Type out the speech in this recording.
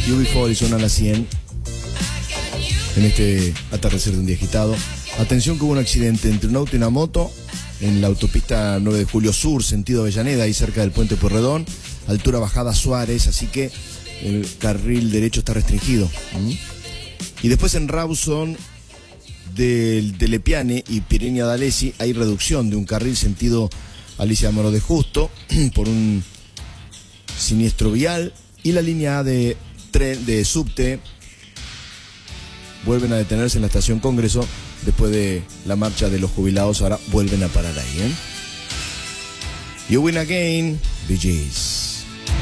UB40 suena a las 100 en este atardecer de un día agitado. Atención que hubo un accidente entre un auto y una moto en la autopista 9 de Julio Sur, sentido Avellaneda, ahí cerca del puente Pueyrredón, altura bajada Suárez, así que el carril derecho está restringido. Y después en Rawson del Lepiane y Pirenia d'Alesi hay reducción de un carril sentido Alicia Moro de Justo por un siniestro vial, y la línea A de tren de subte vuelven a detenerse en la estación Congreso después de la marcha de los jubilados. Ahora vuelven a parar ahí, You Win Again, Bee Gees.